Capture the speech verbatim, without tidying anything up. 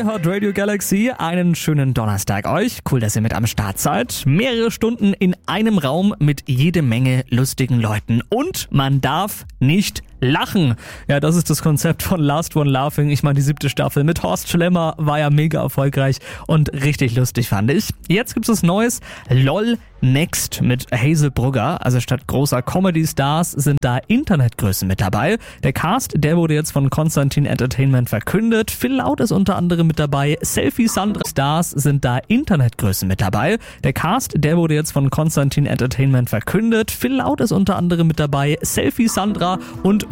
Ihr hört Radio Galaxy, einen schönen Donnerstag euch. Cool, dass ihr mit am Start seid. Mehrere Stunden in einem Raum mit jede Menge lustigen Leuten. Und man darf nicht lachen. Ja, das ist das Konzept von Last One Laughing. Ich meine, die siebte Staffel mit Horst Schlemmer war ja mega erfolgreich und richtig lustig, fand ich. Jetzt gibt's was Neues. LOL Next mit Hazel Brugger. Also statt großer Comedy-Stars sind da Internetgrößen mit dabei. Der Cast, der wurde jetzt von Konstantin Entertainment verkündet. Phil Laut ist unter anderem mit dabei. Selfie Sandra. Stars sind da Internetgrößen mit dabei. Der Cast, der wurde jetzt von Konstantin Entertainment verkündet. Phil Laut ist unter anderem mit dabei. Selfie Sandra und